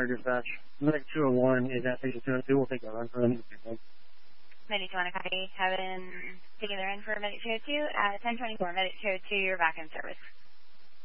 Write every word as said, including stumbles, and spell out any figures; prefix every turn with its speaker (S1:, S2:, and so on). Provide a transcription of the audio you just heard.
S1: Fire Dispatch. Medic two oh one is at Station two oh two. We'll take a run for them.
S2: Medic two oh one, a copy. Have been taking their in for Medic two oh two at ten twenty-four. Medic two oh two, you're back in service.